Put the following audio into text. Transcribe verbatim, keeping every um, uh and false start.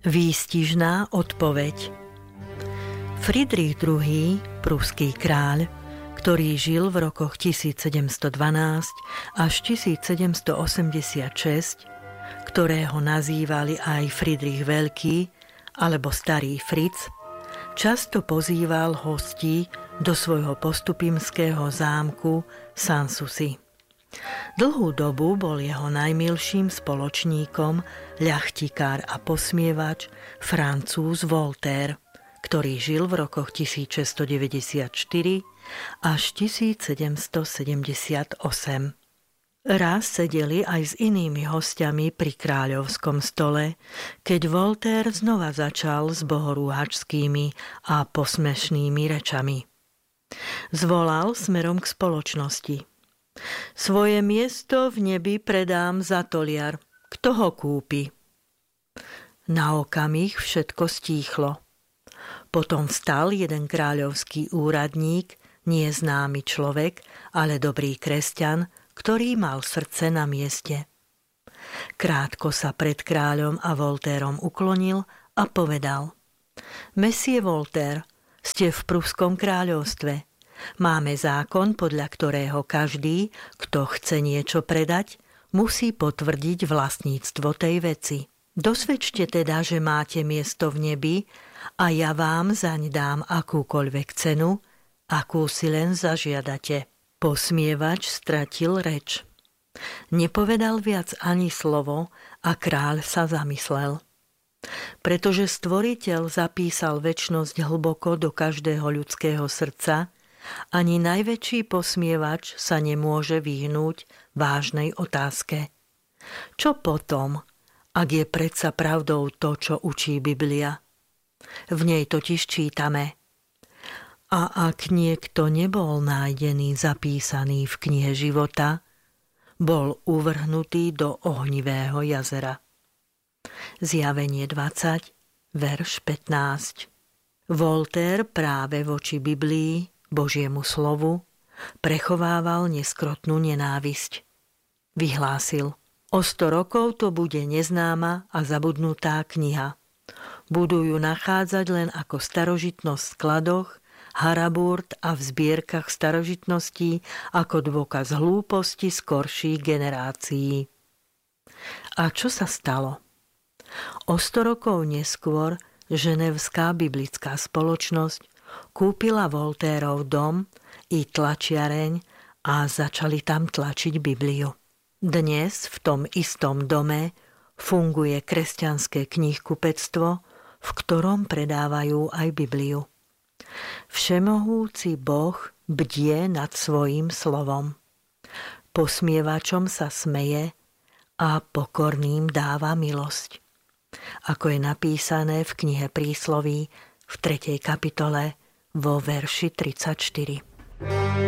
Výstižná odpoveď. Friedrich druhý., pruský kráľ, ktorý žil v rokoch tisícsedemstodvanásť až tisícsedemstoosemdesiatšesť, ktorého nazývali aj Friedrich Veľký alebo Starý Fritz, často pozýval hostí do svojho postupimského zámku Sanssouci. Dlhú dobu bol jeho najmilším spoločníkom ľachtikár a posmievač Francúz Voltaire, ktorý žil v rokoch tisícšesťstodeväťdesiatštyri až tisícsedemstosedemdesiatosem. Raz sedeli aj s inými hostiami pri kráľovskom stole, keď Voltaire znova začal s bohorúhačskými a posmešnými rečami. Zvolal smerom k spoločnosti: Svoje miesto v nebi predám za toliar. Kto ho kúpi? Na okamih všetko stíchlo. Potom vstal jeden kráľovský úradník, nie známy človek, ale dobrý kresťan, ktorý mal srdce na mieste. Krátko sa pred kráľom a Voltairom uklonil a povedal: Messie Voltaire, ste v pruskom kráľovstve. Máme zákon, podľa ktorého každý, kto chce niečo predať, musí potvrdiť vlastníctvo tej veci. Dosvedčte teda, že máte miesto v nebi a ja vám zaň dám akúkoľvek cenu, akú si len zažiadate. Posmievač stratil reč. Nepovedal viac ani slovo a kráľ sa zamyslel. Pretože Stvoriteľ zapísal večnosť hlboko do každého ľudského srdca, ani najväčší posmievač sa nemôže vyhnúť vážnej otázke. Čo potom, ak je predsa pravdou to, čo učí Biblia? V nej totiž čítame: A ak niekto nebol nájdený zapísaný v knihe života, bol uvrhnutý do ohnivého jazera. Zjavenie dvadsať, verš pätnásť. Voltaire práve voči Biblii, Božiemu slovu, prechovával neskrotnú nenávisť. Vyhlásil: O sto rokov to bude neznáma a zabudnutá kniha. Budú ju nachádzať len ako starožitnosť v skladoch, haraburt a v zbierkach starožitností ako dôkaz hlúposti skorších generácií. A čo sa stalo? O sto rokov neskôr Ženevská biblická spoločnosť kúpila Voltairov dom i tlačiareň a začali tam tlačiť Bibliu. Dnes v tom istom dome funguje kresťanské knihkupectvo, v ktorom predávajú aj Bibliu. Všemohúci Boh bdie nad svojím slovom. Posmievačom sa smeje a pokorným dáva milosť. Ako je napísané v knihe Prísloví v tretej kapitole vo verši tridsaťštyri.